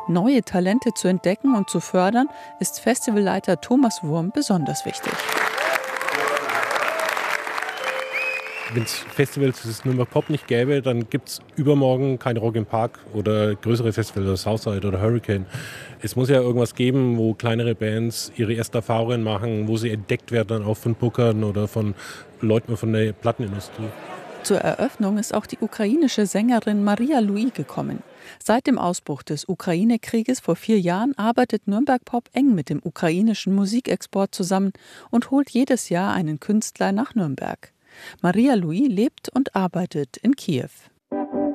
Neue Talente zu entdecken und zu fördern, ist Festivalleiter Thomas Wurm besonders wichtig. Wenn es Festivals wie das Nürnberg Pop nicht gäbe, dann gibt es übermorgen kein Rock im Park oder größere Festivals, Southside oder Hurricane. Es muss ja irgendwas geben, wo kleinere Bands ihre ersten Erfahrungen machen, wo sie entdeckt werden, auch von Bookern oder von Leuten von der Plattenindustrie. Zur Eröffnung ist auch die ukrainische Sängerin Maria Louis gekommen. Seit dem Ausbruch des Ukraine-Krieges vor 4 Jahren arbeitet Nürnberg Pop eng mit dem ukrainischen Musikexport zusammen und holt jedes Jahr einen Künstler nach Nürnberg. Maria Louis lebt und arbeitet in Kiew.